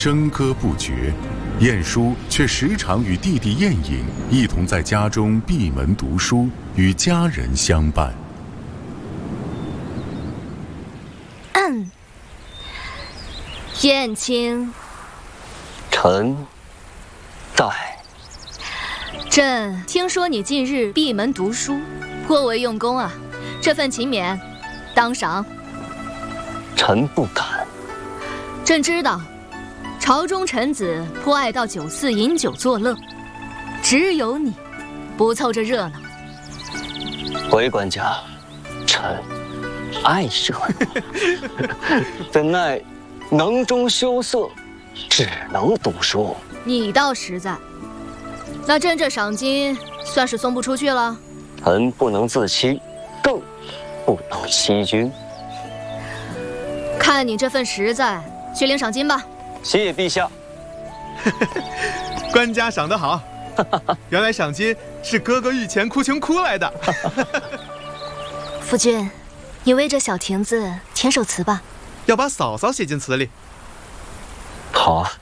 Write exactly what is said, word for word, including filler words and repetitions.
笙歌不绝，晏殊却时常与弟弟晏颖一同在家中闭门读书，与家人相伴。 嗯，晏卿， 臣在。 朕听说你近日闭门读书，颇为用功啊，这份勤勉，当赏。 臣不敢。 朕知道。 朝中臣子颇爱到酒肆饮酒作乐，只有你不凑这热闹。 回管家，臣爱热闹，怎奈囊中羞涩，只能读书。 你倒实在，那朕这赏金算是送不出去了。 臣不能自欺，更不能欺君。 看你这份实在，去领赏金吧。 谢陛下。 官家赏得好，原来赏金是哥哥御前哭穷哭来的。 夫君，你为这小亭子填首词吧。 要把嫂嫂写进词里。 好啊。